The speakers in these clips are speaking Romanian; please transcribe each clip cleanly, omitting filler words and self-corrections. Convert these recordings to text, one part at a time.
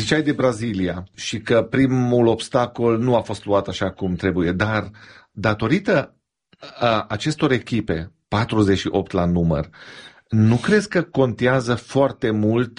Ziceai de Brazilia și că primul obstacol nu a fost luat așa cum trebuie, dar datorită acestor echipe, 48 la număr, nu crezi că contează foarte mult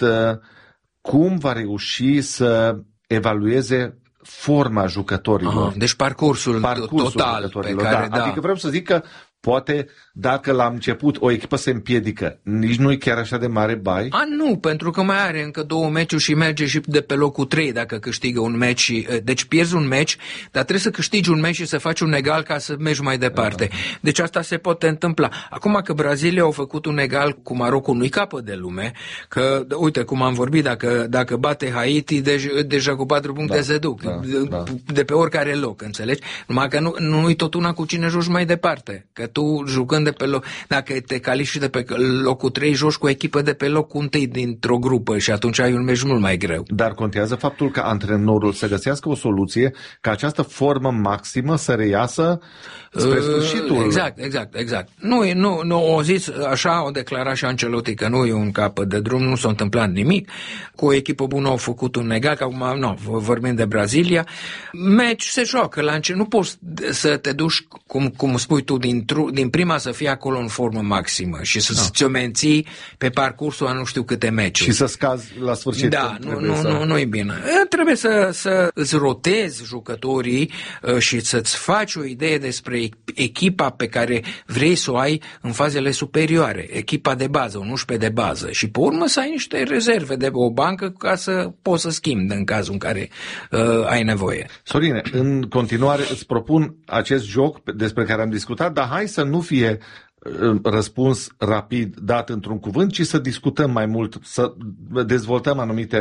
cum va reuși să evalueze forma jucătorilor? Deci parcursul total pe care, da. Adică vreau să zic că poate dacă la început o echipă se împiedică, nici nu e chiar așa de mare bai? Nu, pentru că mai are încă 2 meciuri și merge și de pe locul 3 dacă câștigă un meci. Deci pierzi un meci, dar trebuie să câștigi un meci și să faci un egal ca să mergi mai departe. Deci asta se poate întâmpla. Acum că Brazilia au făcut un egal cu Marocul, nu-i capăt de lume, că, uite, cum am vorbit, dacă bate Haiti, deja cu 4 puncte se duc. De pe oricare loc, înțelegi? Numai că nu-i tot una cu cine joci mai departe. Că tu, jucând de pe loc, dacă te califici de pe locul 3, joci cu o echipă de pe locul 1 dintr-o grupă și atunci ai un meci mult mai greu. Dar contează faptul că antrenorul să găsească o soluție ca această formă maximă să reiasă spre sfârșitul. Exact. Nu, o zis așa, o declara și Ancelotti că nu e un capăt de drum, nu s-a întâmplat nimic. Cu o echipă bună au făcut un egal, că acum vorbim de Brazilia. Meci se joacă la început, nu poți să te duci, cum spui tu, din prima să fii acolo în formă maximă și să ți-o menții pe parcursul a nu știu câte meciuri. Și să scazi la sfârșit. Da, nu e bine. Trebuie să îți rotezi jucătorii și să-ți faci o idee despre echipa pe care vrei să o ai în fazele superioare, echipa de bază, un 11 de bază și pe urmă să ai niște rezerve de o bancă ca să poți să schimbi în cazul în care ai nevoie. Sorine, în continuare îți propun acest joc despre care am discutat, dar hai să nu fie răspuns rapid dat într-un cuvânt, ci să discutăm mai mult, să dezvoltăm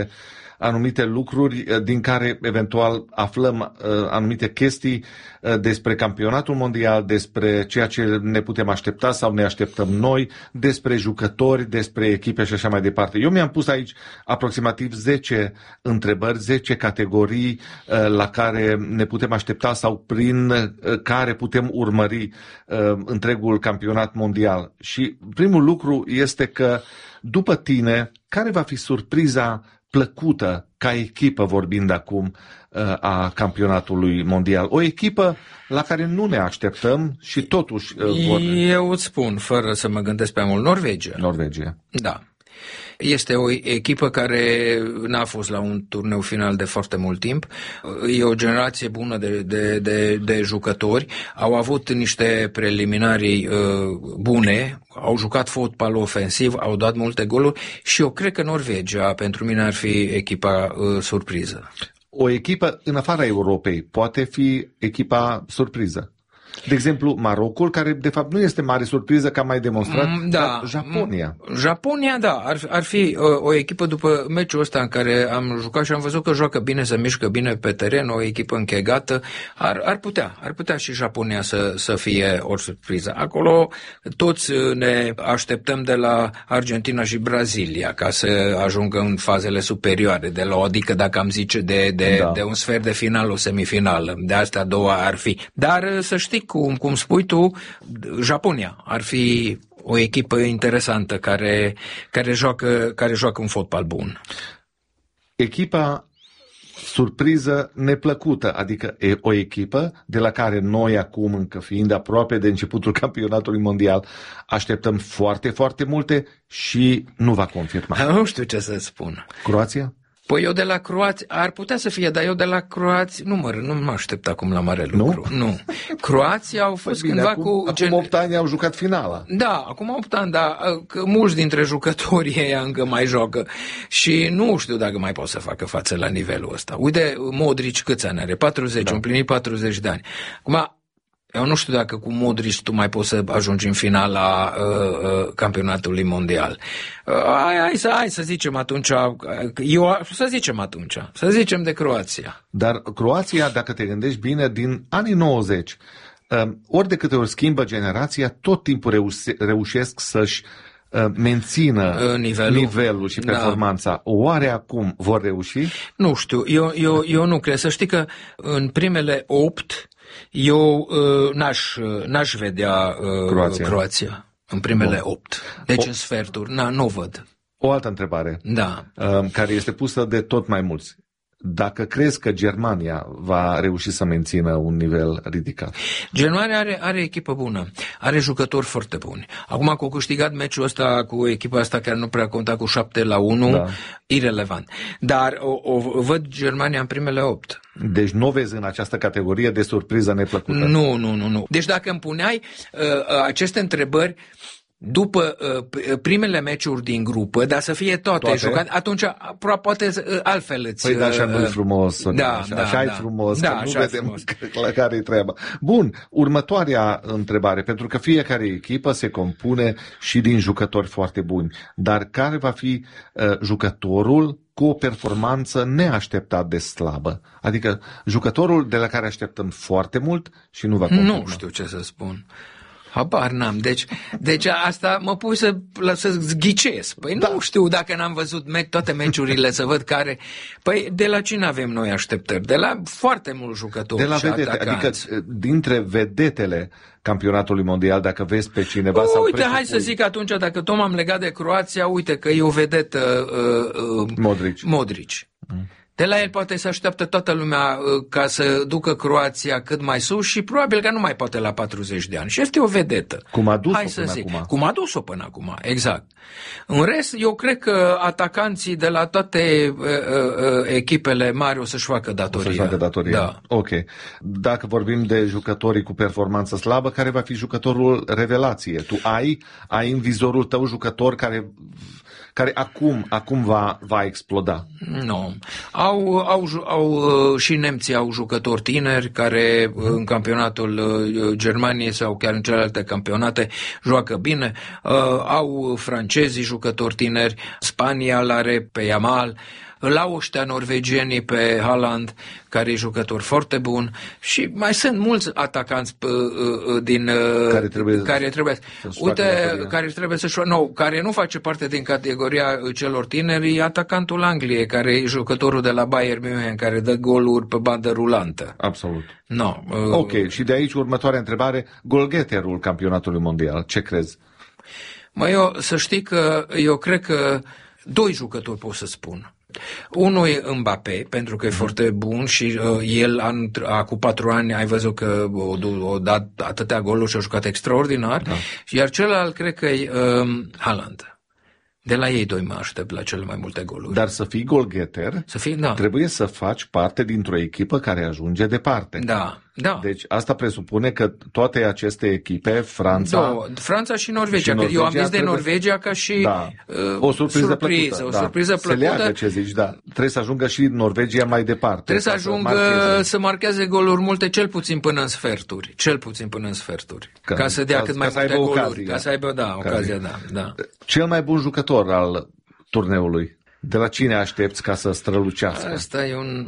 anumite lucruri din care eventual aflăm anumite chestii despre campionatul mondial, despre ceea ce ne putem aștepta sau ne așteptăm noi, despre jucători, despre echipe și așa mai departe. Eu mi-am pus aici aproximativ 10 întrebări, 10 categorii la care ne putem aștepta sau prin care putem urmări întregul campionat mondial. Și primul lucru este că, după tine, care va fi surpriza plăcută ca echipă, vorbind acum, a campionatului mondial? O echipă la care nu ne așteptăm și totuși Eu îți spun, fără să mă gândesc pe mult, Norvegia. Da. Este o echipă care n-a fost la un turneu final de foarte mult timp. E o generație bună de jucători. Au avut niște preliminarii bune, au jucat fotbal ofensiv, au dat multe goluri și eu cred că Norvegia pentru mine ar fi echipa surpriză. O echipă în afara Europei poate fi echipa surpriză? De exemplu, Marocul, care de fapt nu este mare surpriză, că am mai demonstrat, dar Japonia. Japonia, da, ar fi o echipă după meciul ăsta în care am jucat și am văzut că joacă bine, se mișcă bine pe teren, o echipă închegată, ar putea și Japonia să fie o surpriză. Acolo toți ne așteptăm de la Argentina și Brazilia ca să ajungă în fazele superioare, de la, adică dacă am zice de un sfert de final, o semifinală, de astea două ar fi. Dar să știi, cum spui tu, Japonia ar fi o echipă interesantă care joacă un fotbal bun. Echipa surpriză neplăcută, adică o echipă de la care noi acum, încă fiind aproape de începutul campionatului mondial, așteptăm foarte, foarte multe și nu va confirma. Nu știu ce să spun. Croația? Păi eu de la croați, ar putea să fie, dar eu de la croați nu mă aștept acum la mare lucru. Nu. Croația au fost cândva acum 8 ani au jucat finala. Da, acum 8 ani, dar mulți dintre jucătorii ei încă mai joacă și nu știu dacă mai pot să facă față la nivelul ăsta. Uite, Modric câți ani are? 40, împlinit 40 de ani. Acum, eu nu știu dacă cu Modric tu mai poți să ajungi în finala campionatului mondial. Hai să zicem atunci, să zicem de Croația. Dar Croația, dacă te gândești bine, din anii 90, ori de câte ori schimbă generația, tot timpul reușesc să-și mențină nivelul și performanța. Da. Oare acum vor reuși? Nu știu, eu nu cred. Să știi că în primele 8 eu n-aș vedea Croația în primele 8. Deci în sferturi, nu văd. O altă întrebare, care este pusă de tot mai mulți. dacă crezi că Germania va reuși să mențină un nivel ridicat. Germania are echipă bună, are jucători foarte buni. Acum că au câștigat meciul ăsta cu echipa asta care nu prea conta cu 7-1, irelevant. Dar o văd Germania în primele 8. Deci nu vezi în această categorie de surpriză neplăcută? Nu. Deci dacă îmi puneai aceste întrebări după primele meciuri din grupă, dar să fie toate jucate, atunci poate altfel îți... Păi da, așa nu-i frumos, așa e frumos, că nu vedem la care-i treaba. Bun, următoarea întrebare, pentru că fiecare echipă se compune și din jucători foarte buni, dar care va fi jucătorul cu o performanță neașteptat de slabă? Adică jucătorul de la care așteptăm foarte mult și nu va continua. Nu știu ce să spun. Habar n-am. Deci asta mă pui să-ți ghicesc. Păi nu știu dacă n-am văzut toate meciurile să văd care... Păi de la cine avem noi așteptări? De la foarte mulți jucători. De la vedete, adică dintre vedetele campionatului mondial, dacă vezi pe cineva sau uite, hai să zic atunci, dacă tot m-am legat de Croația, uite că e o vedetă Modric. De la el poate să așteaptă toată lumea ca să ducă Croația cât mai sus și probabil că nu mai poate la 40 de ani. Și este o vedetă. Cum a dus-o până acum. Cum a dus-o până acum, exact. În rest, eu cred că atacanții de la toate echipele mari o să-și facă datoria. Da. Ok. Dacă vorbim de jucătorii cu performanță slabă, care va fi jucătorul revelație? Tu ai în vizorul tău jucător care acum va exploda? Nu. Au și nemții au jucători tineri care în campionatul Germaniei sau chiar în celelalte campionate joacă bine. Au francezii jucători tineri, Spania l-are pe Yamal, l-au ăștia norvegienii pe Haaland, care e jucător foarte bun, și mai sunt mulți atacanți care trebuie să-și care nu face parte din categoria celor tineri, e atacantul Angliei, care e jucătorul de la Bayern München, care dă goluri pe bandă rulantă. Absolut. Ok, și de aici următoarea întrebare, golgheterul campionatului mondial, ce crezi? Să știi că eu cred că 2 jucători pot să spun. Unul e Mbappé, pentru că e foarte bun și el cu 4 ani ai văzut că o dat atâtea goluri și a jucat extraordinar, iar celălalt cred că e Haaland. De la ei 2 mă aștept la cele mai multe goluri. Dar să fii golgheter, trebuie să faci parte dintr-o echipă care ajunge departe. Da. Deci asta presupune că toate aceste echipe, Franța și Norvegia, că eu am zis de Norvegia ca și o surpriză plăcută. O surpriză plăcută. Se leagă ce zici, Trebuie să ajungă și Norvegia mai departe. Trebuie să ajungă să marcheze goluri multe, cel puțin până în sferturi. Ca să dea cât mai multe goluri. Ca să aibă ocazia. Cel mai bun jucător al turneului, de la cine aștepți ca să strălucească? Asta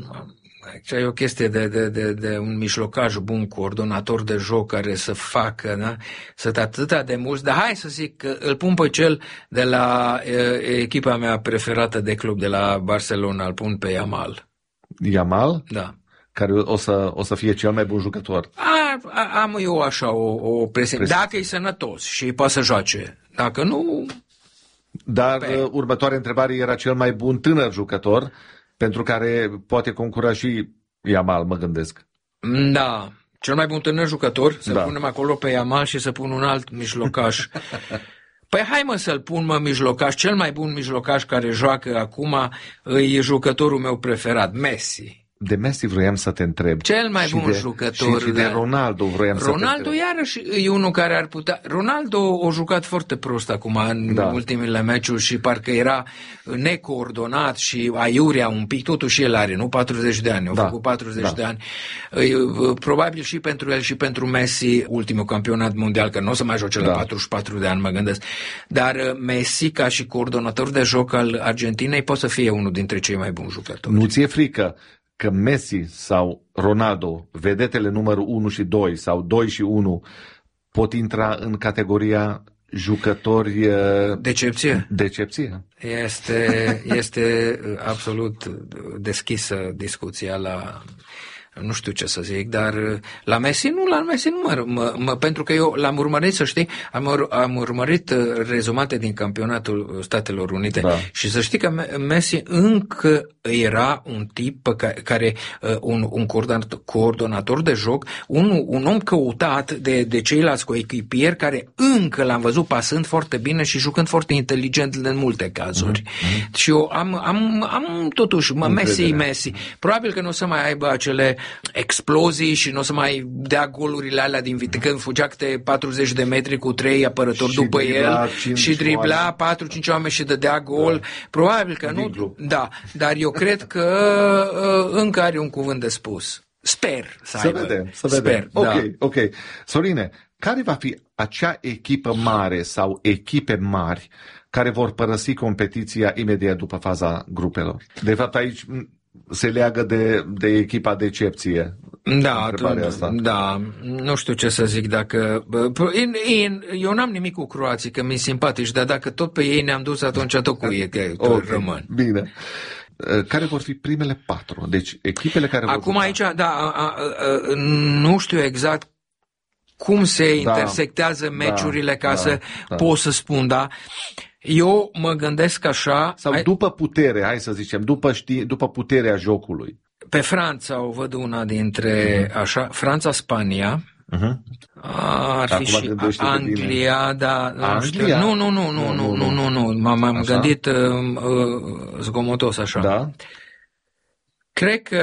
e o chestie de un mijlocaș bun, coordonator de joc care să facă, să dea atâta de mulți, dar hai să zic că îl pun pe cel de la echipa mea preferată de club, de la Barcelona, îl pun pe Yamal. Yamal? Da. Care o să fie cel mai bun jucător. Am eu așa o presiune. Dacă e sănătos și poate să joace. Dacă nu... Dar următoarea întrebare era cel mai bun tânăr jucător, pentru care poate concura și Yamal, mă gândesc. Da, cel mai bun tânăr jucător, să punem acolo pe Yamal și să pun un alt mijlocaș. Păi hai să-l pun mijlocaș, cel mai bun mijlocaș care joacă acum e jucătorul meu preferat, Messi. De Messi vroiam să te întreb. Cel mai bun jucător. Și de Ronaldo vroiam să te întreb. Ronaldo iarăși e unul care ar putea... Ronaldo a jucat foarte prost acum în ultimele meciuri și parcă era necoordonat și aiurea un pic. Totuși el are, nu? 40 de ani. Au făcut 40 de ani. Probabil și pentru el și pentru Messi ultimul campionat mondial, că nu o să mai joace la 44 de ani, mă gândesc. Dar Messi, ca și coordonator de joc al Argentinei, poate să fie unul dintre cei mai buni jucători. Nu ți-e frică că Messi sau Ronaldo, vedetele numărul 1 și 2 sau 2 și 1, pot intra în categoria jucători... Decepție? Este absolut deschisă discuția nu știu ce să zic, dar la Messi nu, pentru că eu l-am urmărit, să știi, am urmărit rezumate din campionatul Statelor Unite și să știi că Messi încă era un tip care un coordonator de joc, un om căutat de ceilalți coechipieri care încă l-am văzut pasând foarte bine și jucând foarte inteligent în multe cazuri. Și eu am totuși Messi. Probabil că nu o să mai aibă acele explozii și nu o să mai dea golurile alea din când fugea câte 40 de metri cu 3 apărători și după el și dribla 4-5 oameni și dădea gol. Probabil că nu. Da, dar eu cred că încă are un cuvânt de spus. Sper să aibă. Să vedem. Sper, ok. Sorine, care va fi acea echipă mare sau echipe mari care vor părăsi competiția imediat după faza grupelor? De fapt, aici se leagă de echipa decepție. Da, nu știu ce să zic dacă... Eu n-am nimic cu croații, că mi-i simpatici, dar dacă tot pe ei ne-am dus, atunci tot cu ei că rămân. Bine. Care vor fi primele 4? Deci echipele care vor Acum aici, nu știu exact cum se intersectează meciurile să pot să spun, eu mă gândesc așa... Sau după putere, hai să zicem, după puterea jocului. Pe Franța o văd una dintre, așa, Franța-Spania, ar fi și Anglia, Anglia? Nu, m-am gândit zgomotos așa. Da? Cred că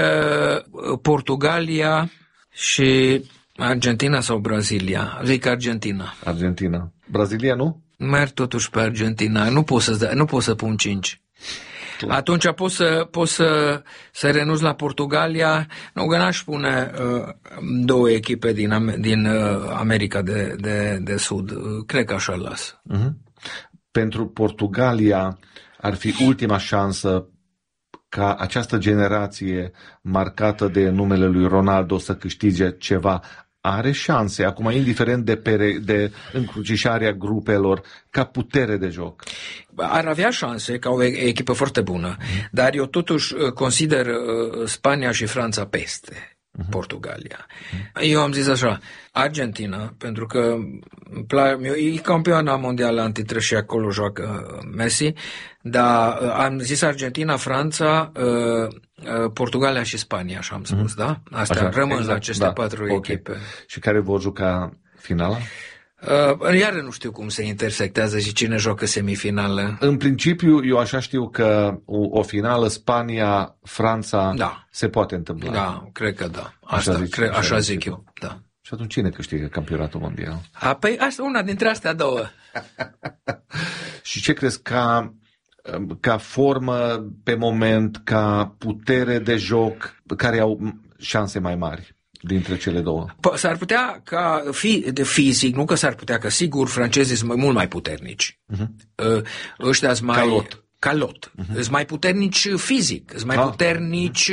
Portugalia și Argentina sau Brazilia, zic Argentina. Brazilia nu? Merg totuși pe Argentina, nu pot să pun 5. Clar. Atunci pot să renunț la Portugalia, nu că n-aș pune 2 echipe din America de Sud, cred că așa las. Pentru Portugalia ar fi ultima șansă ca această generație marcată de numele lui Ronaldo să câștige ceva. Are șanse, acum, indiferent de încrucișarea grupelor, ca putere de joc. Ar avea șanse, ca o echipă foarte bună, dar eu totuși consider Spania și Franța peste Portugalia. Eu am zis așa, Argentina, pentru că e campioana mondială antitră și acolo joacă Messi, dar am zis Argentina, Franța, Portugalia și Spania, așa am spus, da? Astea rămân la aceste 4 echipe. Și care vor juca finala? Iar nu știu cum se intersectează și cine joacă semifinală. În principiu, eu așa știu că o finală Spania-Franța se poate întâmpla. Da, cred că da. Așa zic eu. Da. Și atunci cine câștigă campionatul mondial? Păi asta una dintre astea 2. Și ce crezi ca formă pe moment, ca putere de joc, care au șanse mai mari dintre cele 2? S-ar putea ca de fizic, nu că s-ar putea, că sigur francezii sunt mult mai puternici. Ăștia sunt mai... Calot. Sunt mai puternici fizic, sunt mai puternici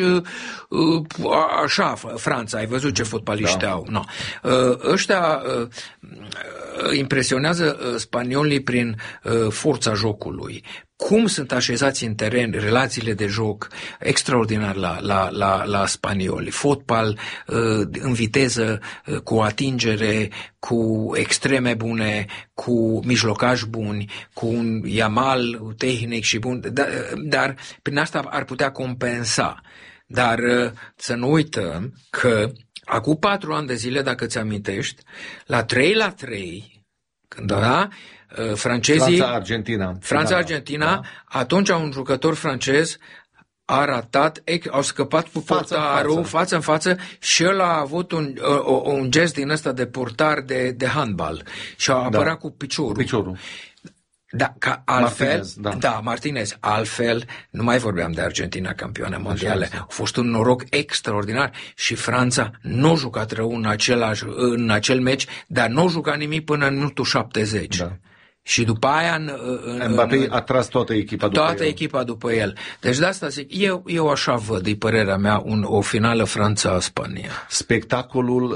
așa, Franța, ai văzut ce fotbaliști au. No. Ăștia impresionează spaniolii prin forța jocului. Cum sunt așezați în teren, relațiile de joc, extraordinar la spanioli. Fotbal în viteză, cu atingere, cu extreme bune, cu mijlocași buni, cu un Yamal tehnic și bun, dar prin asta ar putea compensa. Dar să nu uităm că acum 4 ani de zile, dacă ți amintești, la 3-3, când francezii... Franța-Argentina, atunci un jucător francez a ratat, au scăpat cu portarul față în față și el a avut un gest din ăsta de portar de handbal și a apărat cu piciorul. Da, ca altfel, Martinez, altfel, nu mai vorbeam de Argentina campioană mondială. A fost un noroc extraordinar și Franța nu a jucat rău în acel meci, dar nu a jucat nimic până în minutul 70. Da. Și după aia Mbappé a tras toată echipa după el. Deci de asta zic, eu așa văd, e părerea mea, o finală Franța-Spania. Spectacolul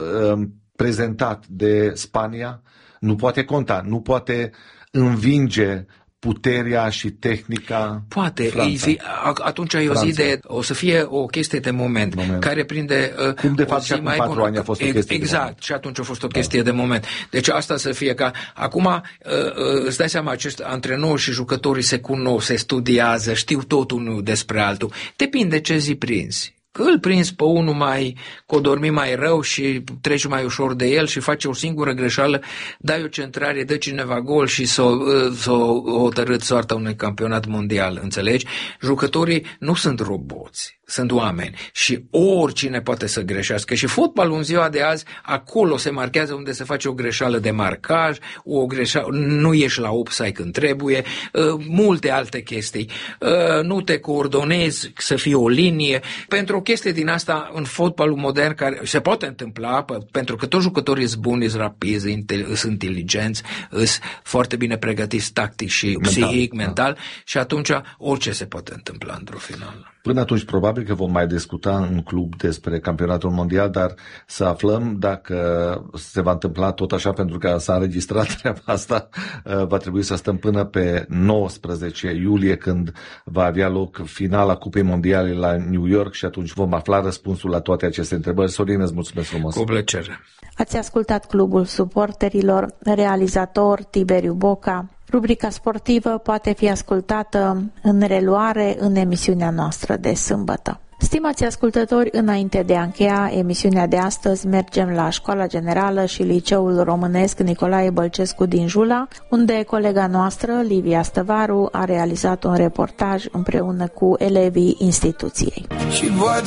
prezentat de Spania nu poate conta, nu poate învinge puterea și tehnica. Poate. Atunci e o zi o să fie o chestie de moment. Care prinde cum de fapt și acum 4 ani a fost o chestie exact, de moment. Și atunci a fost o chestie de moment. Deci asta să fie ca... Acum îți dai seama, acești antrenori și jucătorii se cunosc, se studiază, știu totul unul despre altul. Depinde ce zi prinzi. Că îl prinzi pe unul că o dormi mai rău și treci mai ușor de el și face o singură greșeală, dai o centrare, dă cineva gol și s-o hotărât soarta unui campionat mondial, înțelegi? Jucătorii nu sunt roboți, sunt oameni și oricine poate să greșească. Și fotbalul în ziua de azi, acolo se marchează unde se face o greșeală de marcaj, nu ieși la offside când trebuie, multe alte chestii. Nu te coordonezi să fie o linie. Pentru o chestie din asta în fotbalul modern care se poate întâmpla, pentru că toți jucătorii sunt buni, sunt rapizi, sunt inteligenți, sunt foarte bine pregătiți tactic și psihic, mental și atunci orice se poate întâmpla într-o finală. Până atunci probabil că vom mai discuta în club despre campionatul mondial, dar să aflăm dacă se va întâmpla tot așa, pentru că s-a înregistrat treaba asta, va trebui să stăm până pe 19 iulie când va avea loc finala Cupei Mondiale la New York și atunci vom afla răspunsul la toate aceste întrebări. Sorin, îți mulțumesc frumos! Cu plăcere! Ați ascultat Clubul Suporterilor, realizator Tiberiu Boca. Rubrica sportivă poate fi ascultată în reluare în emisiunea noastră de sâmbătă. Stimați ascultători, înainte de a încheia emisiunea de astăzi, mergem la Școala Generală și Liceul Românesc Nicolae Bălcescu din Jula, unde colega noastră, Livia Stăvaru, a realizat un reportaj împreună cu elevii instituției.